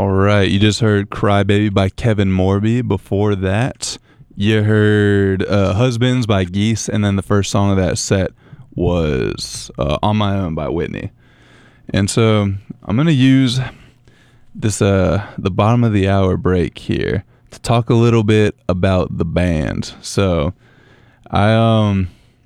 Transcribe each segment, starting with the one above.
All right, you just heard Crybaby by Kevin Morby. Before that, you heard Husbands by Geese, and then the first song of that set was On My Own by Whitney. And so I'm going to use this the bottom of the hour break here to talk a little bit about the band. So I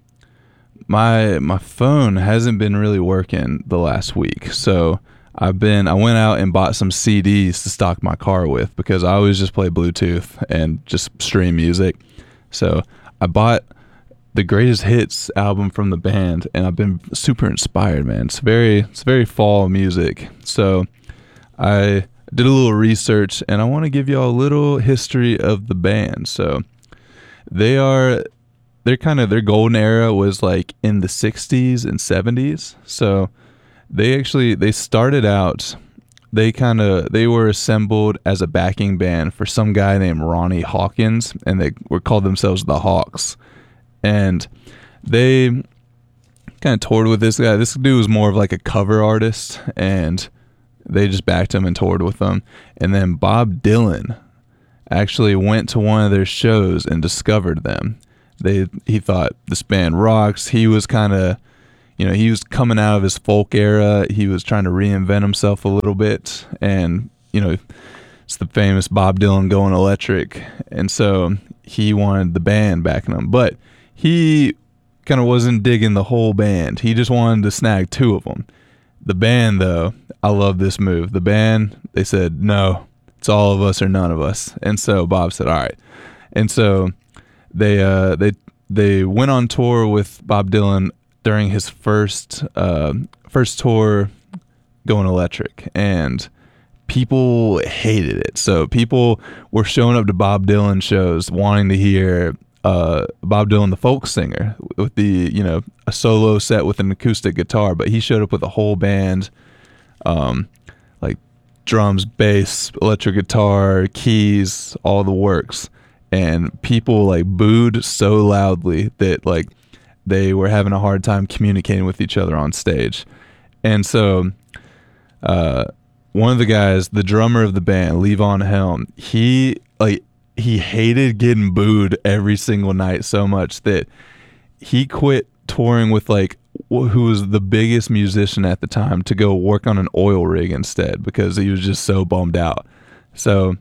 my phone hasn't been really working the last week. So I went out and bought some CDs to stock my car with because I always just play Bluetooth and just stream music. So I bought the greatest hits album from the band, and I've been super inspired, man. It's very fall music. So I did a little research, and I want to give y'all a little history of the band. So their golden era was like in the 60s and 70s. So they started out, they were assembled as a backing band for some guy named Ronnie Hawkins, and they were called themselves the Hawks. And they kind of toured with this guy. This dude was more of like a cover artist, and they just backed him and toured with them. And then Bob Dylan actually went to one of their shows and discovered them. He thought this band rocks. He was kind of, he was coming out of his folk era. He was trying to reinvent himself a little bit. And, it's the famous Bob Dylan going electric. And so he wanted the band backing him. But he kind of wasn't digging the whole band. He just wanted to snag two of them. The band, though, I love this move. The band, they said, no, it's all of us or none of us. And so Bob said, all right. And so they went on tour with Bob Dylan during his first tour going electric, and people hated it. So people were showing up to Bob Dylan shows wanting to hear Bob Dylan, the folk singer, with the, a solo set with an acoustic guitar, but he showed up with a whole band, like drums, bass, electric guitar, keys, all the works. And people like booed so loudly that like they were having a hard time communicating with each other on stage. And so one of the guys, the drummer of the band, Levon Helm, he hated getting booed every single night so much that he quit touring with like who was the biggest musician at the time to go work on an oil rig instead, because he was just so bummed out. So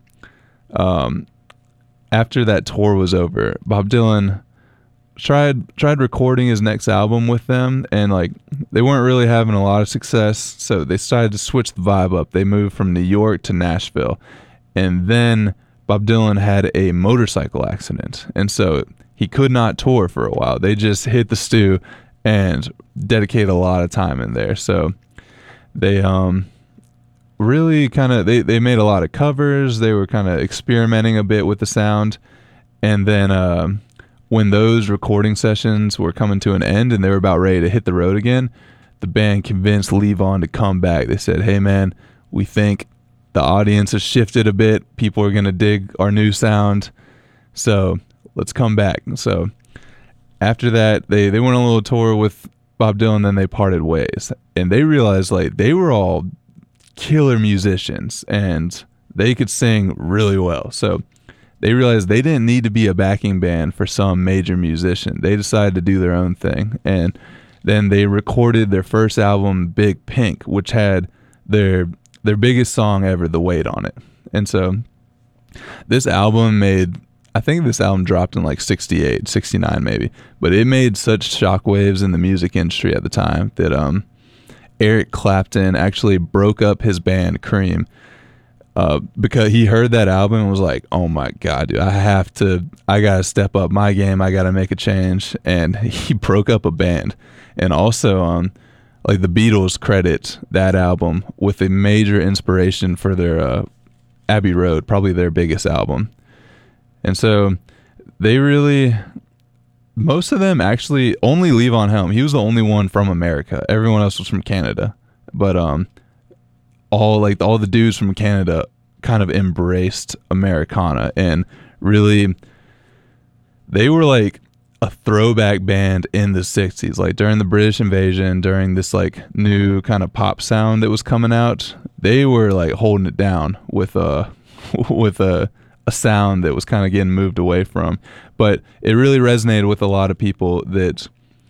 after that tour was over, Bob Dylan tried recording his next album with them, and like they weren't really having a lot of success, so they decided to switch the vibe up. They moved from New York to Nashville, and then Bob Dylan had a motorcycle accident, and so he could not tour for a while. They just hit the stew and dedicated a lot of time in there. So they really kind of they made a lot of covers. They were kind of experimenting a bit with the sound, and then when those recording sessions were coming to an end and they were about ready to hit the road again, the band convinced Levon to come back. They said, hey man, we think the audience has shifted a bit. People are going to dig our new sound, so let's come back. So after that, they went on a little tour with Bob Dylan, then they parted ways. And they realized like they were all killer musicians and they could sing really well. So they realized they didn't need to be a backing band for some major musician. They decided to do their own thing. And then they recorded their first album, Big Pink, which had their biggest song ever, The Weight, on it. And so this album I think this album dropped in like 68, 69 maybe, but it made such shockwaves in the music industry at the time that Eric Clapton actually broke up his band Cream because he heard that album and was like, oh my God, dude, I gotta step up my game. I gotta make a change. And he broke up a band. And also like the Beatles credit that album with a major inspiration for their Abbey Road, probably their biggest album. And so most of them actually, only Levon Helm, he was the only one from America. Everyone else was from Canada. But all the dudes from Canada kind of embraced Americana, and really they were like a throwback band in the 60s, like during the British invasion, during this like new kind of pop sound that was coming out. They were like holding it down with a with a sound that was kind of getting moved away from. But it really resonated with a lot of people that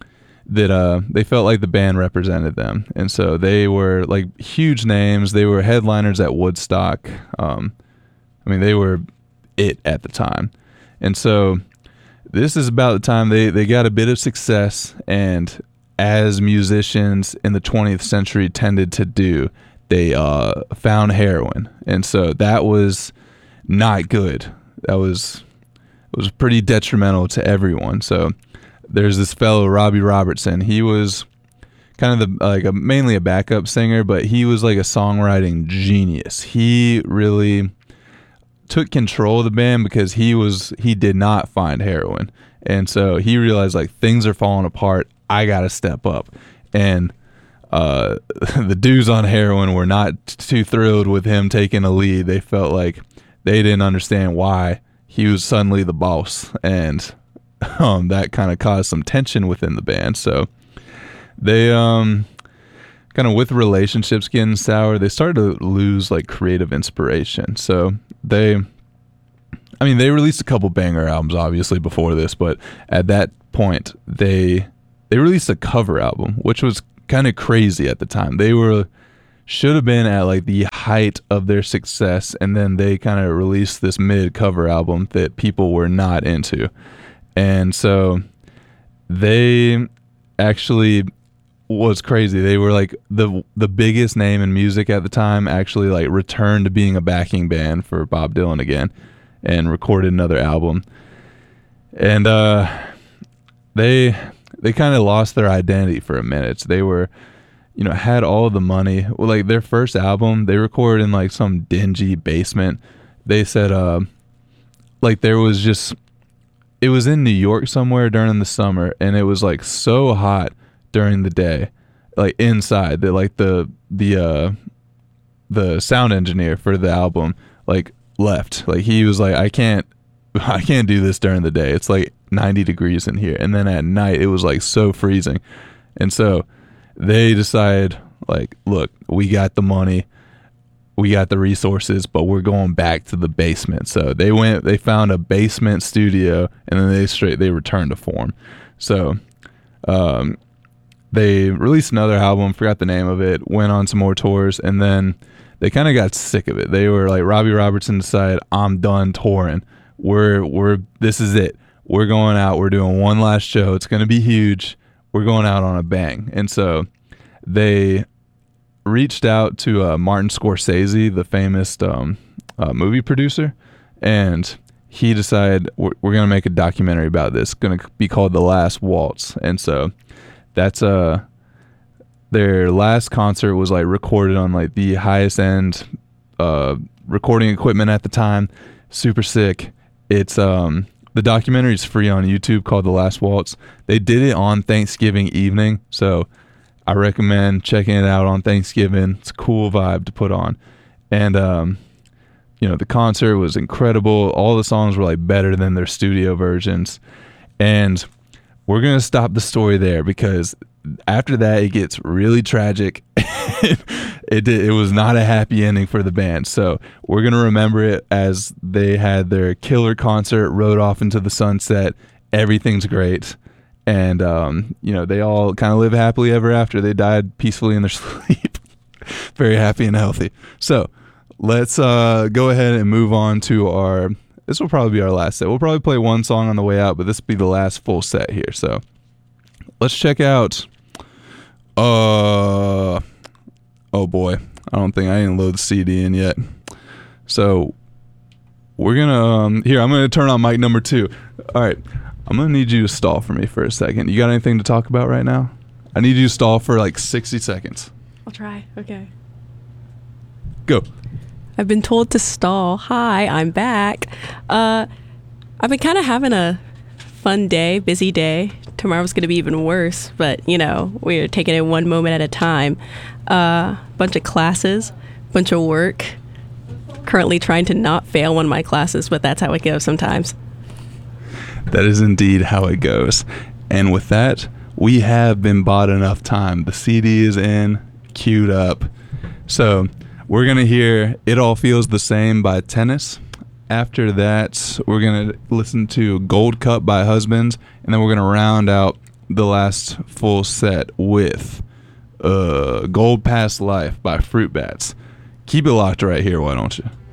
they felt like the band represented them. And so they were like huge names. They were headliners at Woodstock. I mean, they were it at the time. And so this is about the time they got a bit of success, and as musicians in the 20th century tended to do, they found heroin. And so that was not good. It was pretty detrimental to everyone. So there's this fellow, Robbie Robertson. He was kind of mainly a backup singer, but he was like a songwriting genius. He really took control of the band because he did not find heroin. And so he realized like things are falling apart. I got to step up. And the dudes on heroin were not too thrilled with him taking a lead. They felt like they didn't understand why he was suddenly the boss. And that kind of caused some tension within the band. So they kind of, with relationships getting sour, they started to lose like creative inspiration. So they released a couple banger albums obviously before this, but at that point they released a cover album, which was kind of crazy at the time. They should have been at like the height of their success, and then they kind of released this mid cover album that people were not into. And so they actually was crazy. They were like the biggest name in music at the time, actually like returned to being a backing band for Bob Dylan again and recorded another album. And they kind of lost their identity for a minute. So they were, had all the money. Well, like their first album, they recorded in like some dingy basement. They said like it was in New York somewhere during the summer, and it was like so hot during the day, like inside, that like the sound engineer for the album like left. Like he was like, I can't do this during the day. It's like 90 degrees in here. And then at night it was like so freezing. And so they decided like, look, we got the money, we got the resources, but we're going back to the basement. So they found a basement studio, and then they returned to form. So they released another album, forgot the name of it, went on some more tours, and then they kind of got sick of it. They were like, Robbie Robertson decided, I'm done touring. This is it. We're going out. We're doing one last show. It's going to be huge. We're going out on a bang. And so they reached out to Martin Scorsese, the famous movie producer, and he decided, we're going to make a documentary about this. It's going to be called The Last Waltz. And so that's their last concert was like recorded on like the highest end recording equipment at the time. Super sick. It's the documentary is free on YouTube, called The Last Waltz. They did it on Thanksgiving evening, so I recommend checking it out on Thanksgiving. It's a cool vibe to put on. And the concert was incredible. All the songs were like better than their studio versions. And we're going to stop the story there, because after that it gets really tragic. It was not a happy ending for the band. So we're going to remember it as they had their killer concert, rode off into the sunset. Everything's great. And, they all kind of live happily ever after. They died peacefully in their sleep. Very happy and healthy. So let's go ahead and move on to this will probably be our last set. We'll probably play one song on the way out, but this will be the last full set here. So let's check out, oh boy, I didn't load the CD in yet. So we're gonna, I'm gonna turn on mic number 2. All right. I'm going to need you to stall for me for a second. You got anything to talk about right now? I need you to stall for like 60 seconds. I'll try. Okay. Go. I've been told to stall. Hi, I'm back. I've been kind of having a fun day, busy day. Tomorrow's going to be even worse, but we're taking it one moment at a time. Bunch of classes, bunch of work. Currently trying to not fail one of my classes, but that's how it goes sometimes. That is indeed how it goes. And with that, we have been bought enough time. The CD is in, queued up. So we're going to hear It All Feels the Same by Tennis. After that, we're going to listen to Gold Cup by Husbands. And then we're going to round out the last full set with Gold Past Life by Fruit Bats. Keep it locked right here, why don't you?